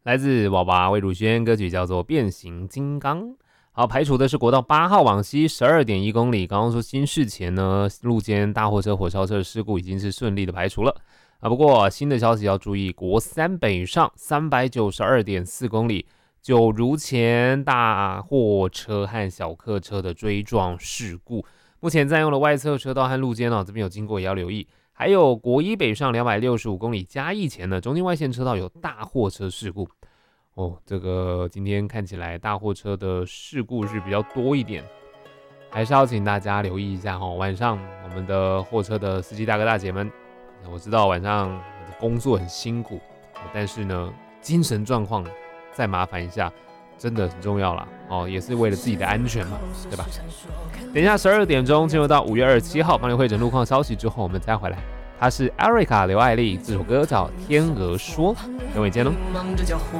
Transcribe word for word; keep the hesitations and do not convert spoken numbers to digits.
来自娃娃魏如萱，歌曲叫做《变形金刚》。好，排除的是国道八号往西十二点一公里。刚刚说新市前呢，路肩大货车、火烧车的事故已经是顺利的排除了啊。不过新的消息要注意，国三北上三百九十二点四公里，九如前大货车和小客车的追撞事故，目前占用了外侧车道和路肩哦，这边有经过也要留意。还有国一北上两百六十五公里嘉义前呢，中间外线车道有大货车事故。哦，这个今天看起来大货车的事故是比较多一点，还是要请大家留意一下哦。晚上我们的货车的司机大哥大姐们，我知道晚上工作很辛苦，但是呢，精神状况再麻烦一下，真的很重要啦。哦，也是为了自己的安全嘛，对吧？等一下十二点钟进入到五月二十七号帮你汇整路况消息之后，我们再回来。她是 Erica 刘爱丽，这首歌叫《天鹅说》，等会见喽。忙着交换